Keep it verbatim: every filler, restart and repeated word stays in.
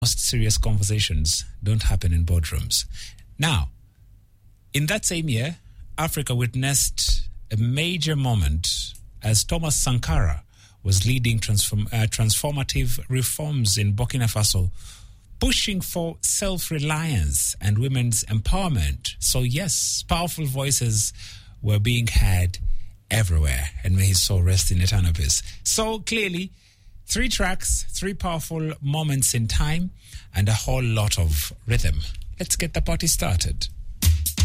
most serious conversations don't happen in boardrooms. Now, in that same year, Africa witnessed a major moment as Thomas Sankara was leading transform, uh, transformative reforms in Burkina Faso, pushing for self-reliance and women's empowerment. So yes, powerful voices were being heard everywhere, and may his soul rest in eternal peace. So clearly, three tracks, three powerful moments in time, and a whole lot of rhythm. Let's get the party started.